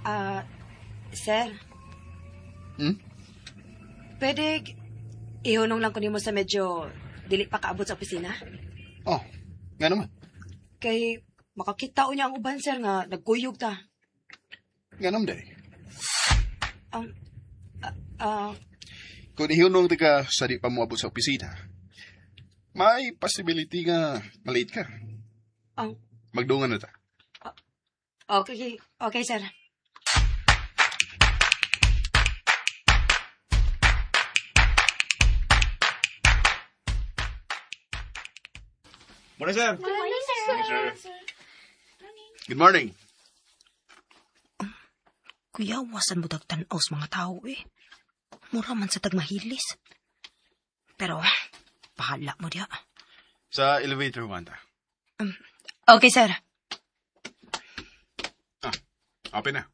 Sir, Hmm? pwede ihunong lang ko nimo sa medyo dili pa kaabot sa opisina? Oh, nga naman. Kay makakita niya ang uban, sir, nga nagkuyog ta. Nga naman day. Ang, ah, Kung ihunong ka sa di pa mo abot sa opisina, may possibility nga malate ka. ang, Magdungan na ta. okay, sir. Morning, sir. Good morning. Kuya, wasan mo dagtanaw sa mga tao eh. Mura man sa tagmahilis. Pero, bahala mo diya. Sa elevator, Wanda. Okay, sir. Open na.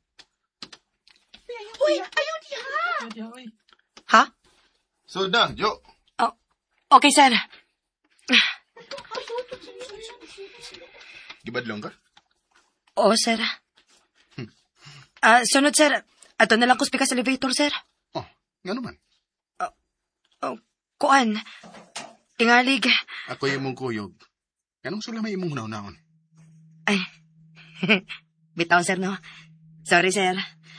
Uy, ayaw diha. Ha? So, na, Jo. Okay, sir. Gibadlong ka? Oo, sir. Sunod, sir. Ato na lang kuspika sa elevator, sir. Oh, nga naman. Kuan. Tingalig. Ako yung mong kuyog. Anong sula may imong hunaw-naon? Ay. Bitaw, sir, no? Sorry, sir.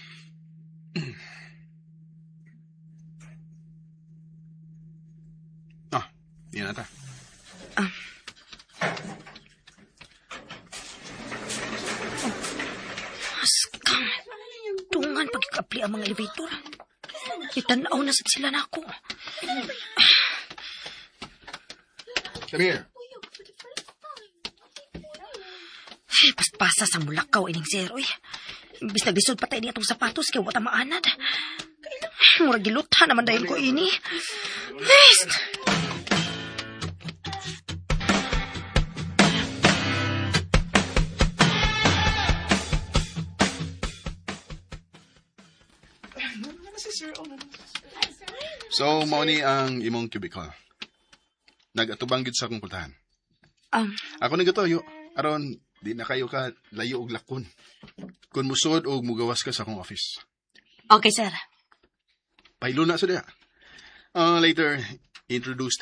Yan na ta. Askang. Tungan pag-apli ang mga elevator. Itanaw na sila na ako. Come here. Paspasa sa mulakaw ining sir, uy. Bis naglisod patay niya itong sapatos kaya wata maanad. Murag giluthan naman dahil ko ini. Best! So, mao ni ang imong cubicle. Nag-atubang gid sa akong pultahan. Ako nagatoyo. Aron, di na kayo ka layo og lakon. Kung musod o mugawas ka sa akong office. Okay, sir. Pahilo na sa diya. Later, introduce